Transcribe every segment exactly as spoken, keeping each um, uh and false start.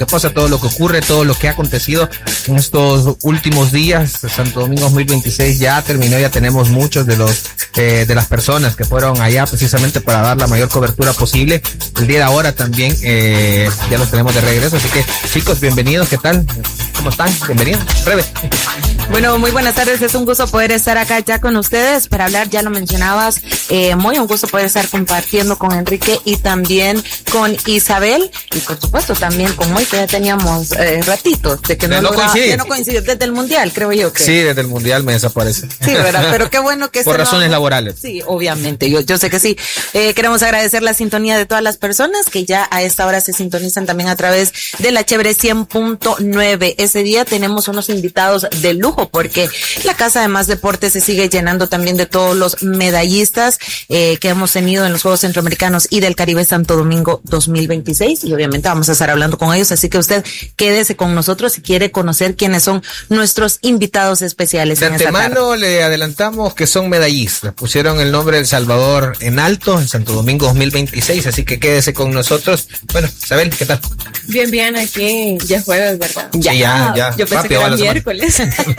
que pasa, todo lo que ocurre, todo lo que ha acontecido en estos últimos días. Santo Domingo dos mil veintiséis ya terminó, ya tenemos muchos de los eh, de las personas que fueron allá precisamente para dar la mayor cobertura posible. El día de ahora también eh, ya los tenemos de regreso, así que chicos, bienvenidos, ¿qué tal? ¿Cómo están? Bienvenidos. Breve. Bueno, muy buenas tardes, es un gusto poder estar acá ya con ustedes para hablar, ya lo mencionabas, eh, muy un gusto poder estar compartiendo con Enrique y también con Isabel y por supuesto también con Moy, que ya teníamos eh, ratitos de que no, no coincidió. no coincidió desde el Mundial, creo yo que. Sí, desde el Mundial me desaparece. Sí, verdad, pero qué bueno que por razones no... laborales. Sí, obviamente, yo, yo sé que sí. Eh, queremos agradecer la sintonía de todas las personas que ya a esta hora se sintonizan también a través de la Chévere cien punto nueve. Ese día tenemos unos invitados de lujo porque la Casa de Más Deportes se sigue llenando también de todos los medallistas eh, que hemos tenido en los Juegos Centroamericanos y del Caribe Santo Domingo dos mil veintiséis y obviamente vamos a estar hablando con ellos, así que usted quédese con nosotros si quiere conocer quiénes son nuestros invitados especiales. De en esta antemano tarde. le adelantamos que son medallistas, pusieron el nombre de El Salvador en alto en Santo Domingo dos mil veintiséis, así que quédese con nosotros. Bueno, Isabel, ¿qué tal? Bien, bien, aquí ya es jueves, ¿verdad? Ya, sí, ya, ya. Yo pensé Rápido, que era vale, miércoles.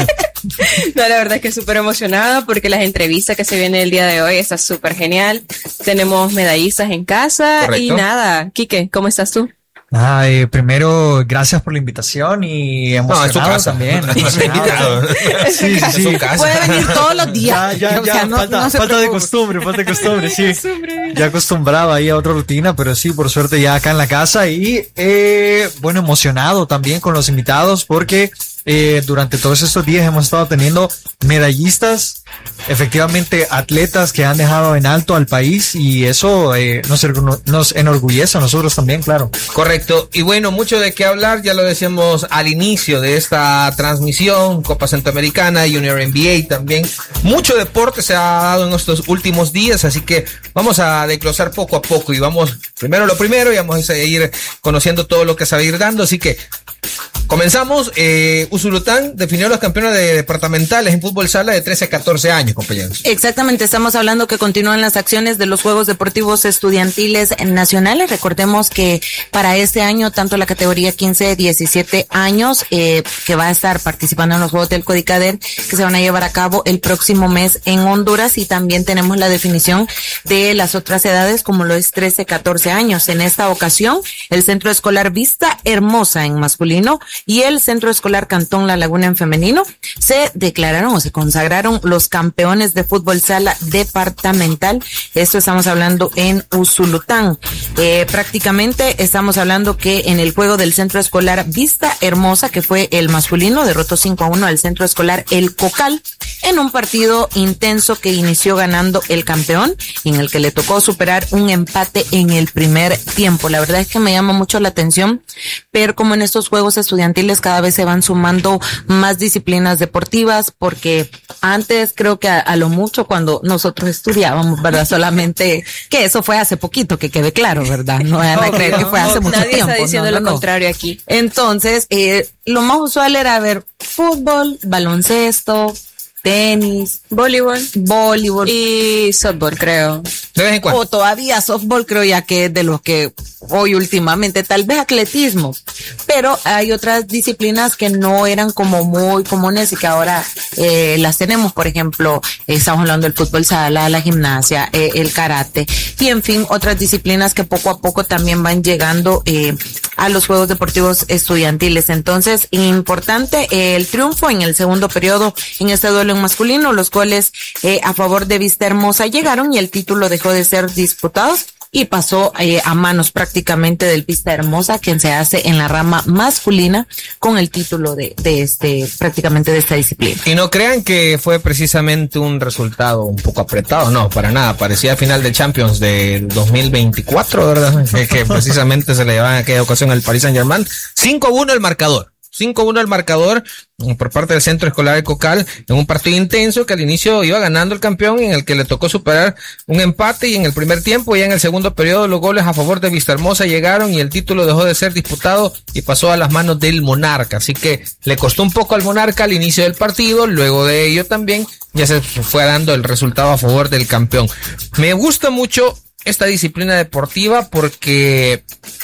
No, la verdad es que súper emocionada porque las entrevistas que se vienen el día de hoy está súper genial. Tenemos medallistas en casa. Correcto. Y nada, Quique, ¿cómo estás tú? Ah, eh, primero, gracias por la invitación y emocionado no, también. Emocionado. Sí, sí, sí. Puede venir todos los días. Ya, ya, o ya, sea, no, falta, no se falta de preocupe. costumbre, falta de costumbre, sí. Ya acostumbrado ahí a otra rutina, pero sí, por suerte ya acá en la casa y, eh, bueno, emocionado también con los invitados porque eh, durante todos estos días hemos estado teniendo medallistas, efectivamente atletas que han dejado en alto al país y eso eh, nos, nos enorgullece a nosotros también, claro. Correcto, y bueno, mucho de qué hablar, ya lo decíamos al inicio de esta transmisión, Copa Centroamericana, Junior N B A también, mucho deporte se ha dado en estos últimos días, así que vamos a desglosar poco a poco y vamos, primero lo primero y vamos a ir conociendo todo lo que se va a ir dando, así que comenzamos. eh, Usulután definió los campeones de departamentales en fútbol sala de trece a catorce años, compañeros. Exactamente, estamos hablando que continúan las acciones de los Juegos Deportivos Estudiantiles Nacionales. Recordemos que para este año, tanto la categoría quince a diecisiete años, eh, que va a estar participando en los Juegos del Codicader, que se van a llevar a cabo el próximo mes en Honduras, y también tenemos la definición de las otras edades, como lo es trece a catorce años. En esta ocasión, el Centro Escolar Vista Hermosa en masculino y el Centro Escolar Cantón La Laguna en femenino se declararon o se consagraron los campeones de fútbol sala departamental. Esto estamos hablando en Usulután. Eh, prácticamente estamos hablando que en el juego del Centro Escolar Vista Hermosa, que fue el masculino, derrotó cinco a uno al Centro Escolar El Cocal en un partido intenso que inició ganando el campeón y en el que le tocó superar un empate en el primer tiempo. La verdad es que me llama mucho la atención ver cómo en estos juegos estudiantiles cada vez se van sumando más disciplinas deportivas, porque antes creo que a, a lo mucho cuando nosotros estudiábamos, ¿verdad? Solamente que eso fue hace poquito, que quede claro, ¿verdad? No vayan a creer que fue hace mucho Nadie tiempo. Está diciendo no, no, lo no. contrario aquí. Entonces, eh, lo más usual era ver fútbol, baloncesto, tenis, voleibol, voleibol y softball, creo. De vez en cuando. O todavía softball, creo ya que es de los que hoy últimamente, tal vez atletismo, pero hay otras disciplinas que no eran como muy comunes y que ahora eh, las tenemos. Por ejemplo, eh, estamos hablando del fútbol sala, la gimnasia, eh, el karate y en fin, otras disciplinas que poco a poco también van llegando eh, a los Juegos Deportivos Estudiantiles. Entonces, importante eh, el triunfo en el segundo periodo en este duelo en masculino. Los goles eh, a favor de Vista Hermosa llegaron y el título dejó de ser disputado y pasó eh, a manos prácticamente del Vista Hermosa, quien se hace en la rama masculina con el título de, de este, prácticamente de esta disciplina. Y no crean que fue precisamente un resultado un poco apretado, no, para nada. Parecía final de Champions del dos mil veinticuatro, ¿verdad? que, que precisamente se le llevaba en aquella ocasión al Paris Saint-Germain. cinco a uno el marcador. cinco a uno el marcador por parte del Centro Escolar de Cocal en un partido intenso que al inicio iba ganando el campeón, en el que le tocó superar un empate, y en el primer tiempo, ya en el segundo periodo, los goles a favor de Vistahermosa llegaron y el título dejó de ser disputado y pasó a las manos del Monarca. Así que le costó un poco al Monarca al inicio del partido, luego de ello también ya se fue dando el resultado a favor del campeón. Me gusta mucho esta disciplina deportiva porque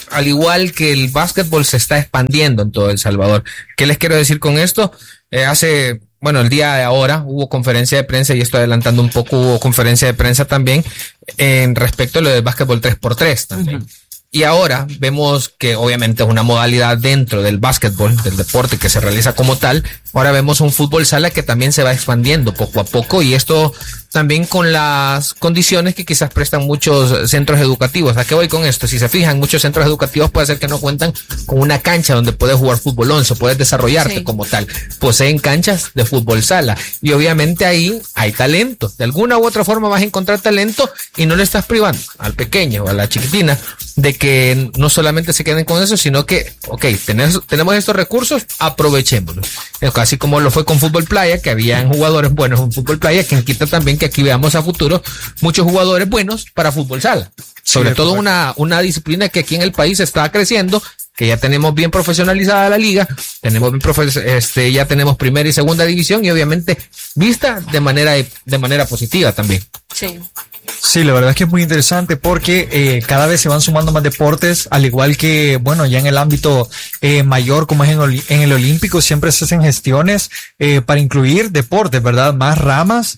al igual que el básquetbol, se está expandiendo en todo El Salvador. ¿Qué les quiero decir con esto? Eh, hace, bueno, el día de ahora hubo conferencia de prensa, y estoy adelantando un poco, hubo conferencia de prensa también en respecto a lo del básquetbol tres por tres también. Uh-huh. Y ahora vemos que obviamente es una modalidad dentro del básquetbol, del deporte que se realiza como tal. Ahora vemos un fútbol sala que también se va expandiendo poco a poco, y esto también con las condiciones que quizás prestan muchos centros educativos. ¿A qué voy con esto? Si se fijan, muchos centros educativos puede ser que no cuentan con una cancha donde puedes jugar fútbol once, puedes desarrollarte sí. como tal. Poseen canchas de fútbol sala, y obviamente ahí hay talento. De alguna u otra forma vas a encontrar talento, y no le estás privando al pequeño o a la chiquitina de que no solamente se queden con eso, sino que, ok, tenemos, tenemos estos recursos, aprovechémoslos. Así como lo fue con fútbol playa, que habían jugadores buenos en fútbol playa, quien quita también que aquí veamos a futuro muchos jugadores buenos para fútbol sala. Sobre sí, todo una, una disciplina que aquí en el país está creciendo, que ya tenemos bien profesionalizada la liga, tenemos bien profe- este, ya tenemos primera y segunda división, y obviamente vista de manera, de manera positiva también. Sí. Sí, la verdad es que es muy interesante porque eh, cada vez se van sumando más deportes, al igual que, bueno, ya en el ámbito eh, mayor, como es en, oli- en el olímpico, siempre se hacen gestiones eh, para incluir deportes, ¿verdad? Más ramas,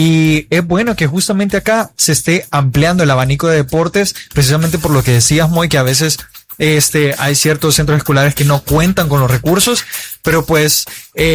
y es bueno que justamente acá se esté ampliando el abanico de deportes, precisamente por lo que decías, Moy, que a veces este hay ciertos centros escolares que no cuentan con los recursos, pero pues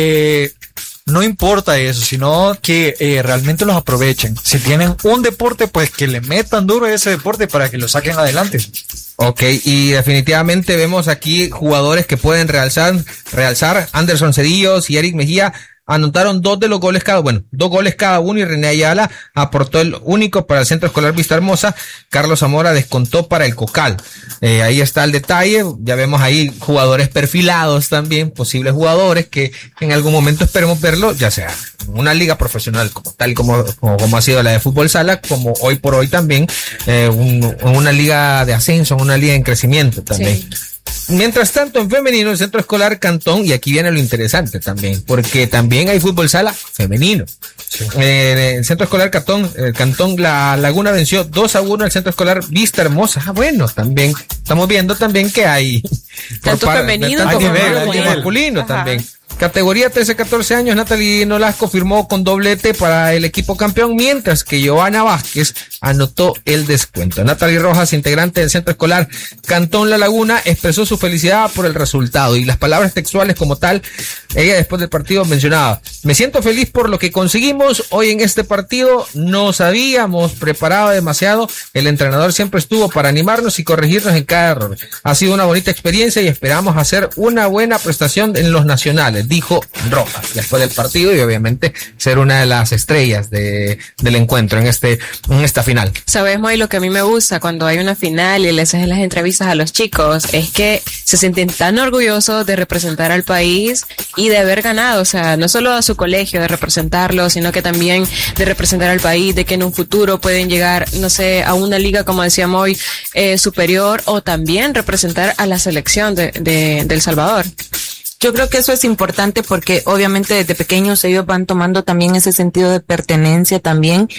eh no importa eso, sino que eh, realmente los aprovechen. Si tienen un deporte, pues que le metan duro a ese deporte para que lo saquen adelante. Ok, y definitivamente vemos aquí jugadores que pueden realzar, realzar. Anderson Cedillos y Eric Mejía anotaron dos de los goles cada, bueno, dos goles cada uno, y René Ayala aportó el único para el Centro Escolar Vista Hermosa. Carlos Zamora descontó para el Cocal. Eh, ahí está el detalle. Ya vemos ahí jugadores perfilados también, posibles jugadores que en algún momento esperemos verlo, ya sea en una liga profesional como tal, como, como, como ha sido la de fútbol sala, como hoy por hoy también, eh, un, una liga de ascenso, una liga en crecimiento también. Sí. Mientras tanto, en femenino, el Centro Escolar Cantón, y aquí viene lo interesante también, porque también hay fútbol sala femenino. Sí. Eh, el Centro Escolar Cantón, el Cantón La Laguna venció dos a uno al Centro Escolar Vista Hermosa. Ah, bueno, también estamos viendo también que hay tanto par, femenino tanto como nivel, masculino Ajá. también. Categoría trece a catorce años, Natalie Nolasco firmó con doblete para el equipo campeón, mientras que Giovanna Vázquez anotó el descuento. Natalie Rojas, integrante del Centro Escolar Cantón La Laguna, expresó su felicidad por el resultado, y las palabras textuales como tal, ella después del partido mencionaba: me siento feliz por lo que conseguimos hoy en este partido, nos habíamos preparado demasiado, el entrenador siempre estuvo para animarnos y corregirnos en cada error. Ha sido una bonita experiencia y esperamos hacer una buena prestación en los nacionales, dijo Rojas después del partido, y obviamente ser una de las estrellas de, del encuentro en este en esta final. Sabes, Moy, lo que a mí me gusta cuando hay una final y les haces las entrevistas a los chicos es que se sienten tan orgullosos de representar al país y de haber ganado, o sea, no solo a su colegio de representarlo, sino que también de representar al país, de que en un futuro pueden llegar, no sé, a una liga, como decía Moy, eh, superior, o también representar a la selección de, de, de El Salvador. Yo creo que eso es importante porque obviamente desde pequeños ellos van tomando también ese sentido de pertenencia también,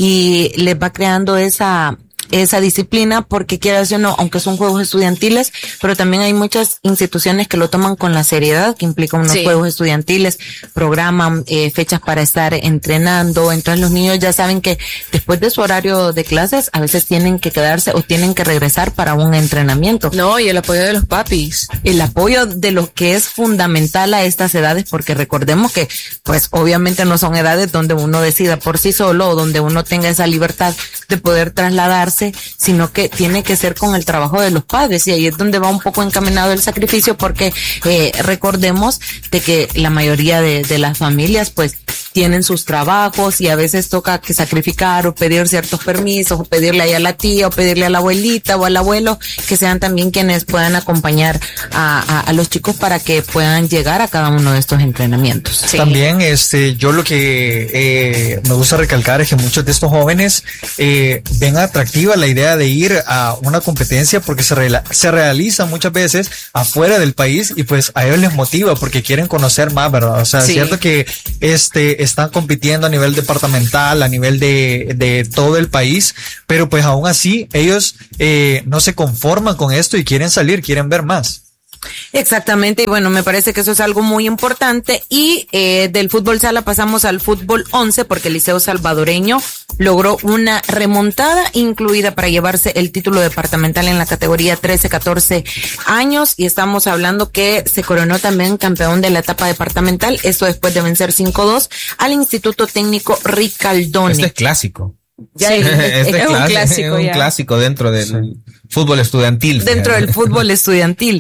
y les va creando esa esa disciplina, porque quieras o no, aunque son juegos estudiantiles, pero también hay muchas instituciones que lo toman con la seriedad que implican unos sí. juegos estudiantiles, programan eh, fechas para estar entrenando, entonces los niños ya saben que después de su horario de clases a veces tienen que quedarse o tienen que regresar para un entrenamiento. No, y el apoyo de los papis. El apoyo de lo que es fundamental a estas edades, porque recordemos que pues obviamente no son edades donde uno decida por sí solo o donde uno tenga esa libertad de poder trasladarse, sino que tiene que ser con el trabajo de los padres, y ahí es donde va un poco encaminado el sacrificio, porque eh, recordemos de que la mayoría de, de las familias pues tienen sus trabajos y a veces toca que sacrificar o pedir ciertos permisos, o pedirle ahí a la tía o pedirle a la abuelita o al abuelo que sean también quienes puedan acompañar a, a, a los chicos para que puedan llegar a cada uno de estos entrenamientos. Sí. También este yo lo que eh, me gusta recalcar es que muchos de estos jóvenes eh, ven atractiva la idea de ir a una competencia porque se, re- se realiza muchas veces afuera del país, y pues a ellos les motiva porque quieren conocer más, ¿verdad? O sea, sí. es cierto que este están compitiendo a nivel departamental, a nivel de, de todo el país, pero pues aún así ellos eh, no se conforman con esto y quieren salir, quieren ver más. Exactamente, y bueno, me parece que eso es algo muy importante. Y eh, del fútbol sala pasamos al fútbol once, porque el Liceo Salvadoreño logró una remontada incluida para llevarse el título departamental en la categoría trece catorce años, y estamos hablando que se coronó también campeón de la etapa departamental, esto después de vencer cinco dos al Instituto Técnico Ricaldone. Este es clásico. Ya Sí, es, este es es un clásico, clásico, es un ya. clásico dentro del sí. fútbol estudiantil. Dentro fíjate. del fútbol estudiantil.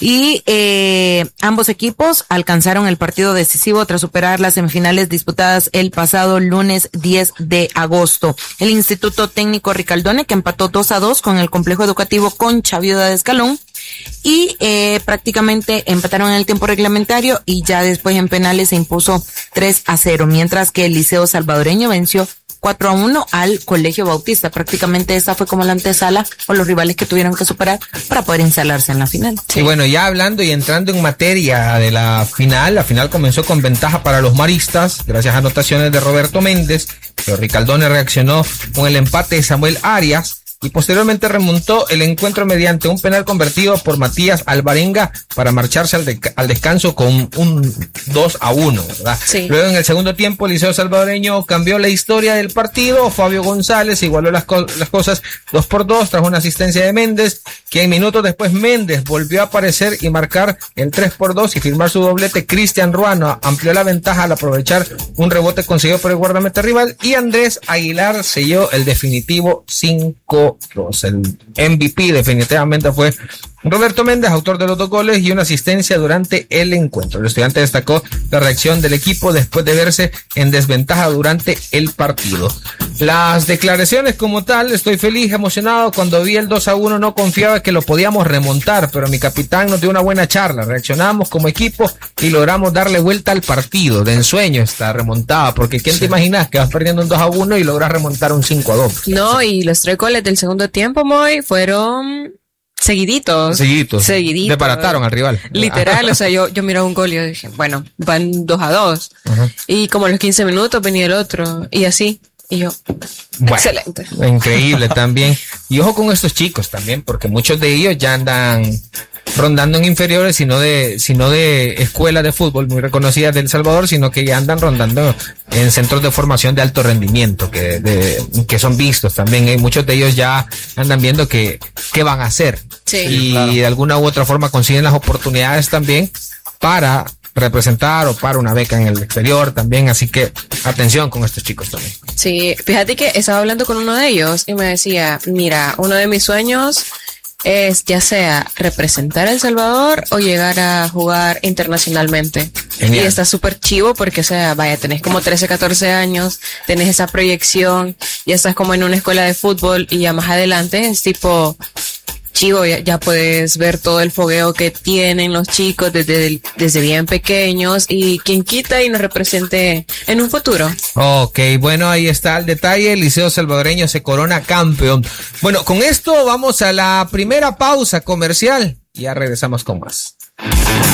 Y eh, ambos equipos alcanzaron el partido decisivo tras superar las semifinales disputadas el pasado lunes diez de agosto. El Instituto Técnico Ricaldone, que empató dos a dos con el complejo educativo Concha Viuda de Escalón, y eh, prácticamente empataron en el tiempo reglamentario, y ya después en penales se impuso tres a cero, mientras que el Liceo Salvadoreño venció cuatro a uno al Colegio Bautista. Prácticamente esa fue como la antesala o los rivales que tuvieron que superar para poder instalarse en la final. Sí. Y bueno, ya hablando y entrando en materia de la final, la final comenzó con ventaja para los maristas, gracias a anotaciones de Roberto Méndez, pero Ricaldone reaccionó con el empate de Samuel Arias, y posteriormente remontó el encuentro mediante un penal convertido por Matías Alvarenga para marcharse al, de, al descanso con un dos a uno, ¿verdad? Sí. Luego en el segundo tiempo el Liceo Salvadoreño cambió la historia del partido. Fabio González igualó las, co las cosas dos por dos tras una asistencia de Méndez, quien minutos después Méndez volvió a aparecer y marcar el tres por dos y firmar su doblete. Cristian Ruano amplió la ventaja al aprovechar un rebote conseguido por el guardameta rival, y Andrés Aguilar selló el definitivo cinco dos. El M V P definitivamente fue Roberto Méndez, autor de los dos goles y una asistencia durante el encuentro. El estudiante destacó la reacción del equipo después de verse en desventaja durante el partido. Las declaraciones como tal: estoy feliz, emocionado. Cuando vi el dos a uno no confiaba que lo podíamos remontar, pero mi capitán nos dio una buena charla. Reaccionamos como equipo y logramos darle vuelta al partido. De ensueño esta remontada, porque ¿quién sí. te imaginas que vas perdiendo un dos a uno y logras remontar un cinco a dos? No, y los tres goles del segundo tiempo, Moy, fueron seguiditos. Seguiditos. Seguiditos. Desbarataron al rival. Literal, o sea, yo, yo miraba un gol y yo dije, bueno, van dos a dos. Uh-huh. Y como a los quince minutos venía el otro, y así. Y yo, bueno, excelente. Increíble también. Y ojo con estos chicos también, porque muchos de ellos ya andan rondando en inferiores, sino de, sino de escuelas de fútbol muy reconocidas de El Salvador, sino que ya andan rondando en centros de formación de alto rendimiento, que, de, que son vistos también. ¿eh? Muchos de ellos ya andan viendo que, qué van a hacer. Sí, y claro. de alguna u otra forma consiguen las oportunidades también para representar o para una beca en el exterior también, así que atención con estos chicos también. Sí, fíjate que estaba hablando con uno de ellos y me decía, mira, uno de mis sueños es ya sea representar a El Salvador o llegar a jugar internacionalmente. Genial. Y está súper chivo porque, o sea, vaya, tenés como trece, catorce años, tenés esa proyección, ya estás como en una escuela de fútbol y ya más adelante es tipo chivo, ya, ya puedes ver todo el fogueo que tienen los chicos desde, desde bien pequeños, y quien quita y nos represente en un futuro. Ok, bueno, ahí está el detalle. El Liceo Salvadoreño se corona campeón. Bueno, con esto vamos a la primera pausa comercial y ya regresamos con más.